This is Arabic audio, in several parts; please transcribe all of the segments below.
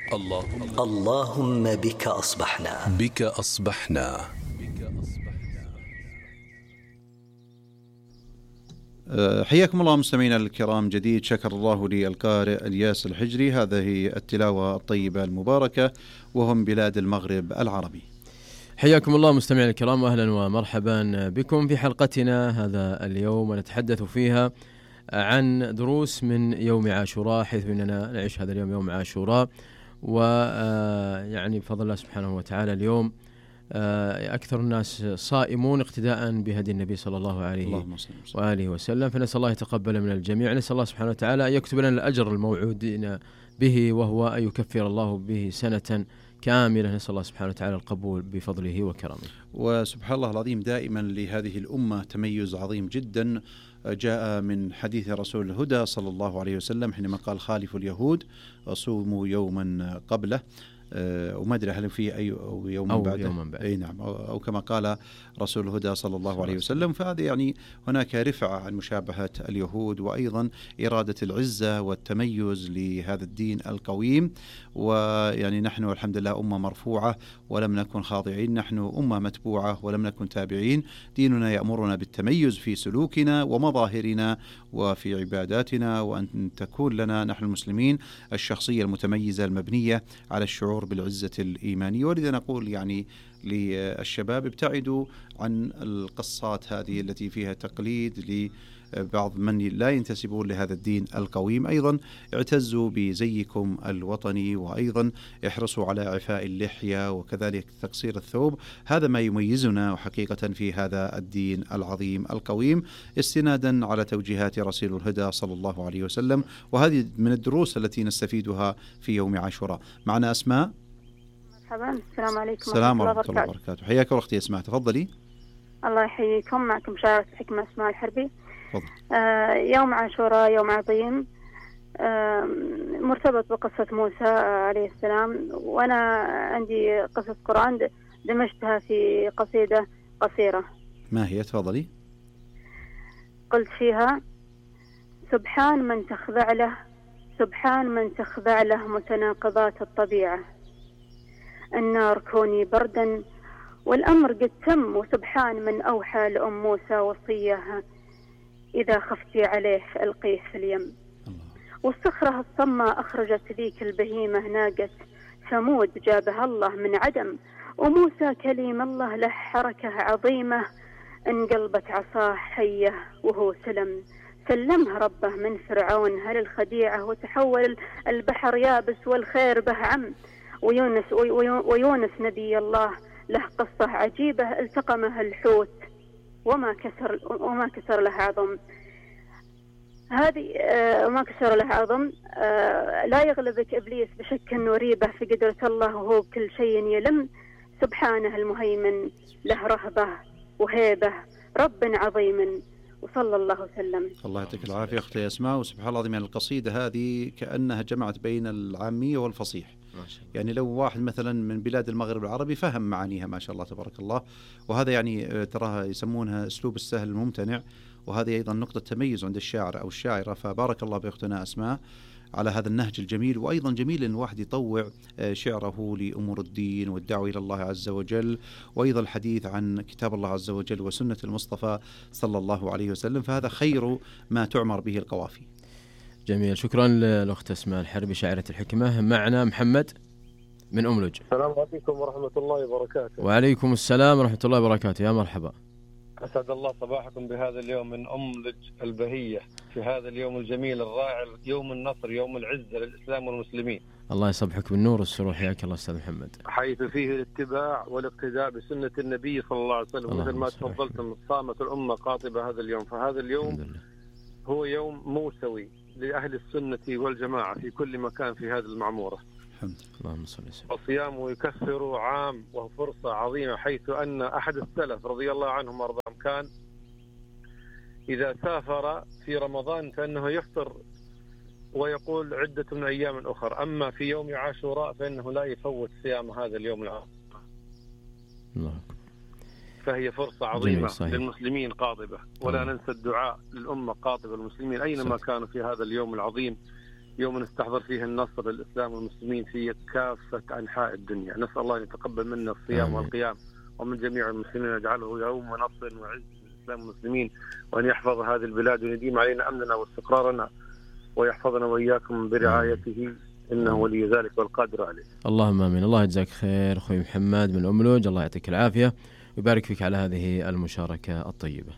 اللهم بك أصبحنا. حياكم الله مستمعينا الكرام. جديد شكر الله لي القارئ الياس الحجري. هذه التلاوة الطيبة المباركة وهم بلاد المغرب العربي. حياكم الله مستمعينا الكرام، أهلا ومرحبا بكم في حلقتنا هذا اليوم، ونتحدث فيها عن دروس من يوم عاشوراء، حيث أننا نعيش هذا اليوم يوم عاشوراء، ويعني بفضل الله سبحانه وتعالى اليوم أكثر الناس صائمون اقتداء بهدي النبي صلى الله عليه وآله وسلم، فنسأل الله يتقبل من الجميع. نسأل الله سبحانه وتعالى أن يكتب لنا الأجر الموعودين به، وهو أن يكفر الله به سنة كاملة. نسأل الله سبحانه وتعالى القبول بفضله وكرمه. وسبحان الله العظيم، دائما لهذه الأمة تميز عظيم جدا جاء من حديث رسول الهدى صلى الله عليه وسلم حينما قال: خالفوا اليهود وصوموا يوما قبله، وما أدري هل في أي يوم بعده، أي نعم، أو كما قال رسول الهدى صلى الله عليه وسلم. فهذا يعني هناك رفعة عن مشابهة اليهود، وأيضا إرادة العزة والتميز لهذا الدين القويم. ويعني نحن الحمد لله أمة مرفوعة ولم نكن خاضعين، نحن أمة متبوعة ولم نكن تابعين. ديننا يأمرنا بالتميز في سلوكنا ومظاهرنا وفي عباداتنا، وأن تكون لنا نحن المسلمين الشخصية المتميزة المبنية على الشعور بالعزة الإيمانية. ولذا نقول يعني للشباب: ابتعدوا عن القصات هذه التي فيها تقليد لبعض من لا ينتسبون لهذا الدين القويم. أيضا اعتزوا بزيكم الوطني، وأيضا احرصوا على عفاء اللحية وكذلك تقصير الثوب. هذا ما يميزنا حقيقة في هذا الدين العظيم القويم، استنادا على توجيهات رسول الهدى صلى الله عليه وسلم. وهذه من الدروس التي نستفيدها في يوم عاشوراء. معنا أسماء. مرحبا، السلام عليكم. السلام ورحمة الله وبركاته. حياك أختي أسماء، تفضلي. الله يحييكم، معكم شاعرة الحكمة أسماء الحربي. يوم عاشوراء يوم عظيم، مرتبط بقصة موسى عليه السلام، وأنا عندي قصص قرآن دمجتها في قصيدة قصيرة. ما هي؟ تفضلي. قلت فيها: سبحان من تخضع له، سبحان من تخضع له متناقضات الطبيعة. النار كوني بردا والأمر قد تم، وسبحان من أوحى لأم موسى وصيها: إذا خفتي عليه فألقيه في اليم. والصخرة الصماء أخرجت ذيك البهيمة ناقة ثمود، جابها الله من عدم، وموسى كليم الله له حركة عظيمة، انقلبت عصاه حية وهو سلمها ربه من فرعون هل الخديعة، وتحول البحر يابس والخير به عم. ويونس نبي الله له قصة عجيبة، التقمه الحوت وما كسر له عظم. هذه وما كسر له عظم. لا يغلبك إبليس بشك وريبة، في قدرة الله وهو بكل شيء يلم. سبحانه المهيمن له رهبة وهيبة، رب عظيم، وصلى الله وسلم. الله يعطيك العافية أختي أسماء. وسبحان الله العظيم، القصيدة هذه كأنها جمعت بين العامية والفصيح. يعني لو واحد مثلا من بلاد المغرب العربي فهم معانيها ما شاء الله تبارك الله. وهذا يعني تراها يسمونها أسلوب السهل الممتنع، وهذه أيضا نقطة تميز عند الشاعر أو الشاعرة. فبارك الله بأختنا أسماء على هذا النهج الجميل. وأيضا جميل أن الواحد يطوع شعره لأمور الدين والدعوة إلى الله عز وجل، وأيضا الحديث عن كتاب الله عز وجل وسنة المصطفى صلى الله عليه وسلم، فهذا خير ما تعمر به القوافي. جميل، شكرا للأخت أسماء الحربي شاعرة الحكمة. معنا محمد من أملج. السلام عليكم ورحمة الله وبركاته. وعليكم السلام ورحمة الله وبركاته، يا مرحبا. أسعد الله صباحكم بهذا اليوم من أملج البهية، في هذا اليوم الجميل الرائع، يوم النصر، يوم العزة للإسلام والمسلمين. الله يصبحك بالنور والسرور، حياك الله أستاذ محمد. حيث فيه الاتباع والاقتداء بسنة النبي صلى الله عليه وسلم، مثل ما تفضلتم صامت الأمة قاطبة هذا اليوم. فهذا اليوم هو يوم موسوي لأهل السنة والجماعة في كل مكان في هذه المعمورة. اللهم صل وسلم. وصيامه يكفر عام، وهو فرصة عظيمة، حيث أن أحد السلف رضي الله عنهم وارضاهم كان إذا سافر في رمضان فإنه يفطر ويقول عدة من أيام أخرى، أما في يوم عاشوراء فإنه لا يفوت صيام هذا اليوم العظيم. فهي فرصة عظيمة للمسلمين قاطبة، ولا ننسى الدعاء للأمة قاطبة المسلمين أينما كانوا في هذا اليوم العظيم يوم نستحضر فيه النصر للإسلام والمسلمين في كافة أنحاء الدنيا. نسأل الله أن يتقبل منا الصيام والقيام ومن جميع المسلمين، يجعله يوم نصر وعز الإسلام والمسلمين، وأن يحفظ هذه البلاد ويديم علينا أمننا واستقرارنا ويحفظنا وإياكم برعايته، إنه ولي ذلك والقادر عليه. اللهم آمين. الله يجزاك خير أخوي محمد من أملوج، الله يعطيك العافية ويبارك فيك على هذه المشاركة الطيبة.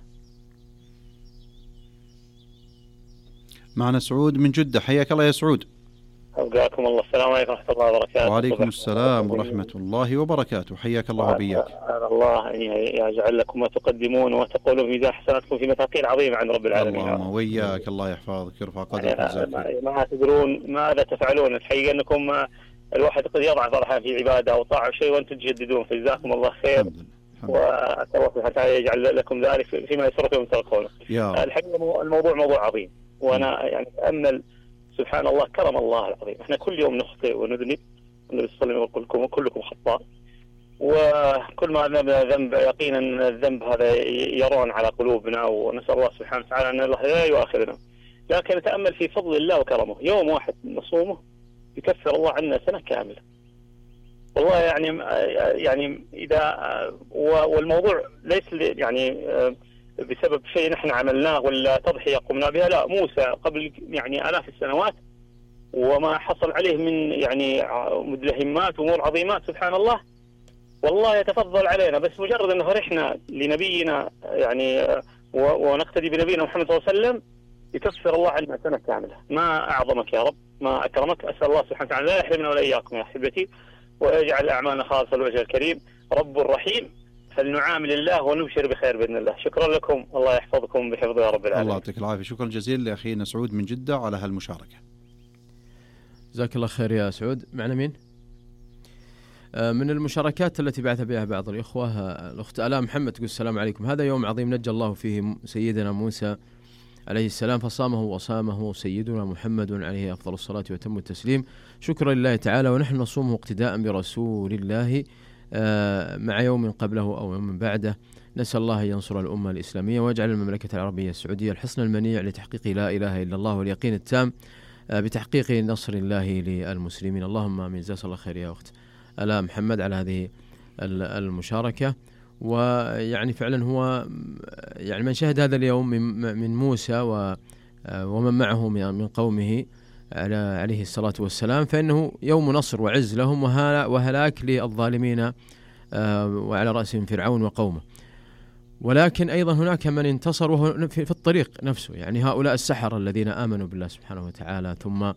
معنا سعود من جدة، حياك الله يا سعود. حياكم الله. السلام عليكم ورحمة الله وبركاته. وعليكم السلام ورحمة الله وبركاته، حياك الله وبياك. الله يجعل لكم ما تقدمون وتقولون في ميزان حسناتكم في مثاقيل عظيمة عند رب العالمين. اللهم وياك، الله يحفظك يرفع قدرك. ما تدرون ماذا تفعلون، الحقيقة أنكم الواحد قد يضع فرحة في عبادة أو طاعة شيء وأنتم تجددون، فجزاكم الله خير. وأسأل الله حتى يجعل لكم ذلك فيما يسركم وتركونه. الحقيقة الموضوع موضوع عظيم، وأنا يعني أتأمل سبحان الله كرم الله العظيم. احنا كل يوم نخطئ ونذنب، النبي صلى الله عليه وسلم يقول كلكم خطاء، وكل ما أذنبنا ذنب يقينا الذنب هذا يرون على قلوبنا، ونسأل الله سبحانه وتعالى أن الله لا يؤاخذنا. لكن نتأمل في فضل الله وكرمه، يوم واحد نصومه يكفر الله عنا سنة كاملة. والله يعني إذا والموضوع ليس يعني بسبب شيء نحن عملناه ولا تضحية قمنا بها، لا، موسى قبل يعني آلاف السنوات وما حصل عليه من يعني مدلهمات وأمور عظيمات سبحان الله، والله يتفضل علينا. بس مجرد أن فرحنا لنبينا يعني ونقتدي بنبينا محمد صلى الله عليه وسلم يكفر الله عنا سنة كاملة. ما أعظمك يا رب، ما أكرمك. أسأل الله سبحانه وتعالى لا يحرمنا ولا إياكم يا أحبتي، ويجعل أعمالنا خالصة لوجهه الكريم. رب رحيم، فلنعامل الله ونبشر بخير بإذن الله. شكرا لكم، الله يحفظكم بحفظه يا رب العالمين. الله يعطيك العافية. شكرا جزيلا لأخينا سعود من جدة على هالمشاركة. جزاك الله خير يا سعود. معنا مين؟ من المشاركات التي بعث بها بعض الإخوة الأخت آلاء محمد تقول السلام عليكم، هذا يوم عظيم نجى الله فيه سيدنا موسى عليه السلام فصامه وصامه سيدنا محمد عليه أفضل الصلاة وتم التسليم. شكرا لله تعالى، ونحن نصومه اقتداء برسول الله مع يوم قبله أو يوم بعده. نسأل الله ينصر الأمة الإسلامية ويجعل المملكة العربية السعودية الحصن المنيع لتحقيق لا إله إلا الله واليقين التام بتحقيق نصر الله للمسلمين. اللهم آمين. جزاك الله خير يا أخت آلاء محمد على هذه المشاركة. ويعني فعلا هو يعني من شهد هذا اليوم من موسى ومن معه من قومه عليه الصلاة والسلام، فإنه يوم نصر وعز لهم وهلاك للظالمين وعلى رأسهم فرعون وقومه. ولكن أيضا هناك من انتصر وهو في الطريق نفسه، يعني هؤلاء السحرة الذين آمنوا بالله سبحانه وتعالى ثم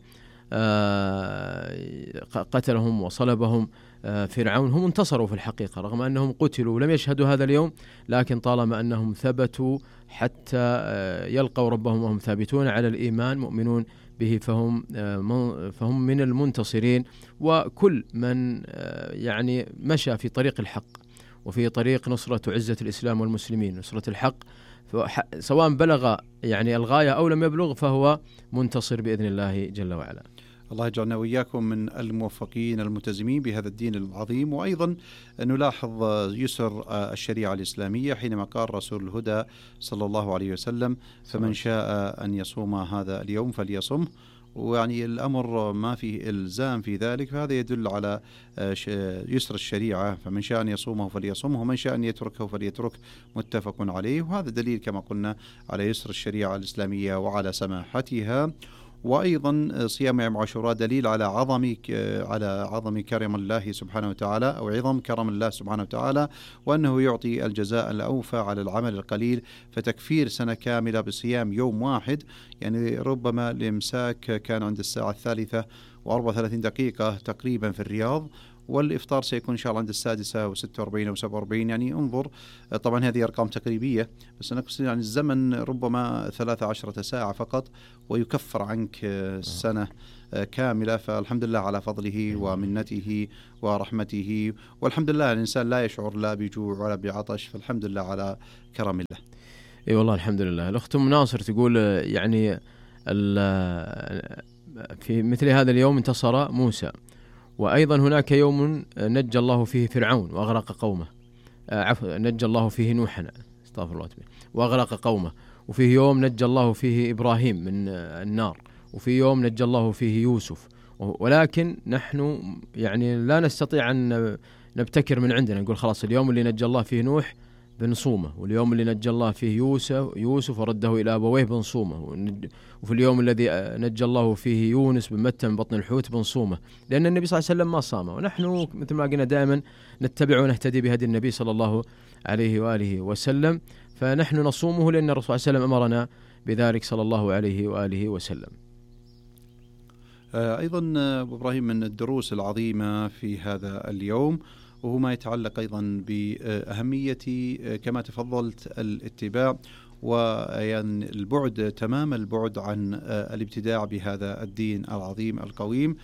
قتلهم وصلبهم فرعون، هم انتصروا في الحقيقة رغم أنهم قتلوا ولم يشهدوا هذا اليوم، لكن طالما أنهم ثبتوا حتى يلقوا ربهم وهم ثابتون على الإيمان مؤمنون به فهم من المنتصرين. وكل من يعني مشى في طريق الحق وفي طريق نصرة عزة الإسلام والمسلمين، نصرة الحق، سواء بلغ يعني الغاية أو لم يبلغ فهو منتصر بإذن الله جل وعلا. الله يجعلنا وإياكم من الموفقين الملتزمين بهذا الدين العظيم. وأيضا نلاحظ يسر الشريعة الإسلامية حينما قال رسول الهدى صلى الله عليه وسلم فمن شاء أن يصوم هذا اليوم فليصمه، ويعني الأمر ما فيه إلزام في ذلك، فهذا يدل على يسر الشريعة، فمن شاء أن يصومه فليصومه ومن شاء أن يتركه فليترك، متفق عليه. وهذا دليل كما قلنا على يسر الشريعة الإسلامية وعلى سماحتها. وأيضا صيام يوم عاشوراء دليل على عظم كرم الله سبحانه وتعالى أو عظم كرم الله سبحانه وتعالى، وأنه يعطي الجزاء الأوفى على العمل القليل. فتكفير سنة كاملة بصيام يوم واحد، يعني ربما الإمساك كان عند الساعة 3:34 تقريبا في الرياض، والإفطار سيكون إن شاء الله عند 6:46 أو 47. يعني انظر، طبعا هذه أرقام تقريبية، بس نقصد يعني الزمن ربما 13 ساعة فقط ويكفر عنك سنة كاملة. فالحمد لله على فضله ومنته ورحمته، والحمد لله الإنسان لا يشعر لا بجوع ولا بعطش، فالحمد لله على كرم الله. اي والله الحمد لله. الأخت أم ناصر تقول يعني في مثل هذا اليوم انتصر موسى، وأيضا هناك يوم نجى الله فيه فرعون وأغرق قومه، نجى الله فيه نوحا استغفر الله وأغرق قومه، وفيه يوم نجى الله فيه إبراهيم من النار، وفي يوم نجى الله فيه يوسف. ولكن نحن يعني لا نستطيع أن نبتكر من عندنا نقول خلاص اليوم اللي نجى الله فيه نوح بنصومه، واليوم اللي نجى الله فيه يوسف ورده إلى أبويه بنصومه، وفي اليوم الذي نجى الله فيه يونس بن متى من بطن الحوت بنصومه، لأن النبي صلى الله عليه وسلم ما صامه. ونحن مثل ما قلنا دائما نتبع ونهتدي بهدي النبي صلى الله عليه وآله وسلم، فنحن نصومه لأن الرسول صلى الله عليه وسلم أمرنا بذلك صلى الله عليه وآله وسلم. أيضا أبو إبراهيم من الدروس العظيمة في هذا اليوم وهو ما يتعلق أيضا بأهمية كما تفضلت الاتباع ويعني البعد تمام البعد عن الابتداع بهذا الدين العظيم القويم.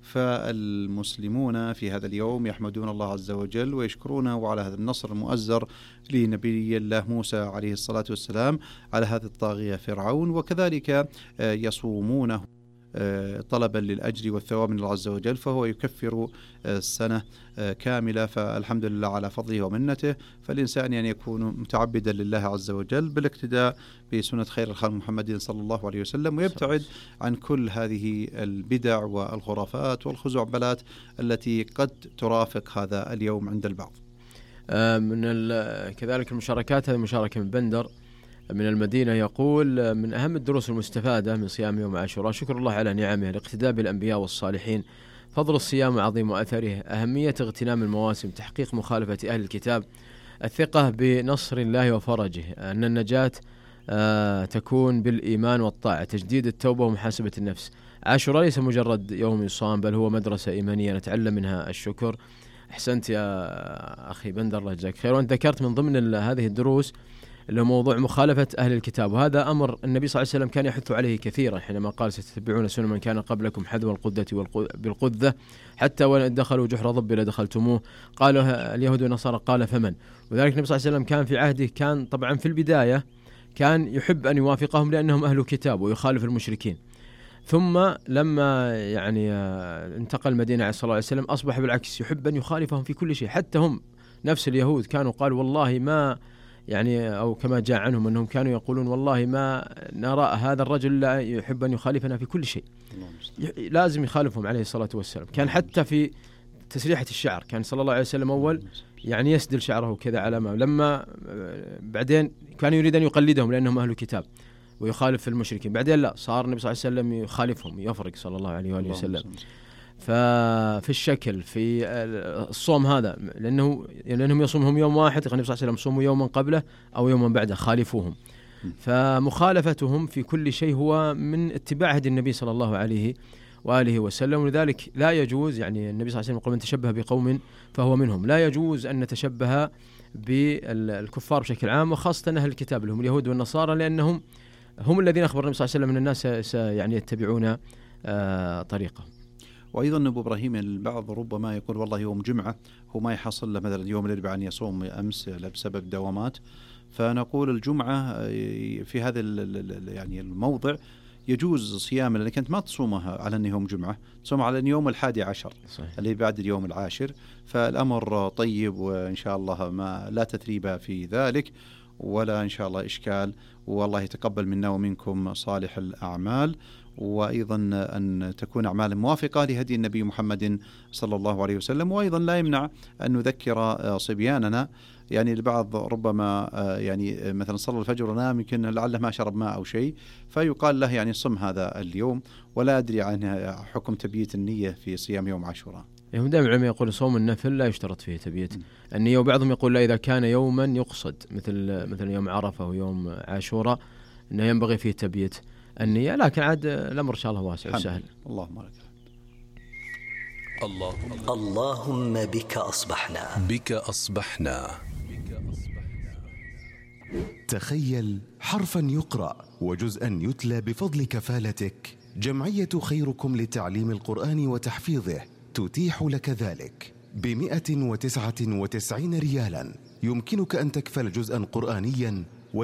فالمسلمون في هذا اليوم يحمدون الله عز وجل ويشكرونه على هذا النصر المؤزر لنبي الله موسى عليه الصلاة والسلام على هذه الطاغية فرعون، وكذلك يصومونه طلبا للأجر والثواب من الله عز وجل، فهو يكفر السنة كاملة. فالحمد لله على فضله ومنته. فالإنسان يعني يكون متعبدا لله عز وجل بالاقتداء بسنة خير الخلق محمد صلى الله عليه وسلم، ويبتعد عن كل هذه البدع والخرافات والخزعبلات التي قد ترافق هذا اليوم عند البعض. من كذلك المشاركات، هذه مشاركة من بندر من المدينة، يقول من أهم الدروس المستفادة من صيام يوم عاشوراء شكر الله على نعمه، الاقتداء بالأنبياء والصالحين، فضل الصيام عظيم وأثره، أهمية اغتنام المواسم، تحقيق مخالفة أهل الكتاب، الثقة بنصر الله وفرجه، أن النجاة تكون بالإيمان والطاعة، تجديد التوبة ومحاسبة النفس. عاشوراء ليس مجرد يوم يصام بل هو مدرسة إيمانية نتعلم منها الشكر. أحسنت يا أخي بندر الله يجزاك خير. وأنت ذكرت من ضمن هذه الدروس اللي هو موضوع مخالفة أهل الكتاب، وهذا أمر النبي صلى الله عليه وسلم كان يحث عليه كثيرا حينما قال ستتبعون سنن من كان قبلكم حذو القدة بالقذة حتى وإن دخلوا جحر ضب لدخلتموه، قالوا اليهود والنصارى قال فمن. وذلك النبي صلى الله عليه وسلم كان في عهده كان طبعا في البداية كان يحب أن يوافقهم لأنهم أهل كتاب ويخالف المشركين، ثم لما يعني انتقل المدينة صلى الله عليه وسلم أصبح بالعكس يحب أن يخالفهم في كل شيء. حتى هم نفس اليهود كانوا قالوا والله ما يعني أو كما جاء عنهم أنهم كانوا يقولون والله ما نرى هذا الرجل لا يحب أن يخالفنا في كل شيء، لازم يخالفهم عليه الصلاة والسلام. كان حتى في تسريحة الشعر كان صلى الله عليه وسلم أول يعني يسدل شعره كذا على ما، لما بعدين كان يريد أن يقلدهم لأنهم أهل الكتاب ويخالف المشركين، بعدين لا صار النبي صلى الله عليه وسلم يخالفهم يفرق صلى الله عليه وآله وسلم. ففي الشكل في الصوم هذا لأنهم يصومهم يوم واحد، النبي صلى الله عليه وسلم صوموا يوما قبله أو يوما بعده خالفوهم، فمخالفتهم في كل شيء هو من اتباع هدي النبي صلى الله عليه وآله وسلم. ولذلك لا يجوز يعني النبي صلى الله عليه وسلم يقول من تشبه بقوم فهو منهم، لا يجوز أن نتشبه بالكفار بشكل عام وخاصة أهل الكتاب اللي هم اليهود والنصارى، لأنهم هم الذين أخبر النبي صلى الله عليه وسلم أن الناس يعني يتبعون طريقهم. وأيضا أبو إبراهيم البعض ربما يقول والله يوم جمعة هو ما يحصل له مثلا يوم الأربعاء أن يصوم أمس بسبب دوامات، فنقول الجمعة في هذا يعني الموضع يجوز صيام لأنك أنت ما تصومها على أن يوم جمعة، تصومها على أن يوم 11 صحيح. اللي بعد اليوم 10، فالأمر طيب وإن شاء الله ما لا تثريب في ذلك ولا إن شاء الله إشكال، والله يتقبل منا ومنكم صالح الأعمال، وأيضا أن تكون أعمال موافقة لهدي النبي محمد صلى الله عليه وسلم. وأيضا لا يمنع أن نذكر صبياننا، يعني البعض ربما يعني مثلا صلى الفجر ونام يمكن لعله ما شرب ماء أو شيء، فيقال له يعني صم هذا اليوم، ولا أدري عن حكم تبييت النية في صيام يوم عاشوراء. هم دائما العلماء يقول صوم النفل لا يشترط فيه تبييت النية، وبعضهم يقول لا إذا كان يوما يقصد مثل يوم عرفة ويوم عاشوراء أنه ينبغي فيه تبييت النية، لكن عاد الأمر إن شاء الله واسع وسهل. اللهم لك اللهم بك أصبحنا. تخيل حرفا يقرأ وجزءا يتلى بفضل كفالتك. جمعية خيركم لتعليم القرآن وتحفيظه تتيح لك ذلك ب199 ريالا. يمكنك أن تكفل جزءا قرآنيا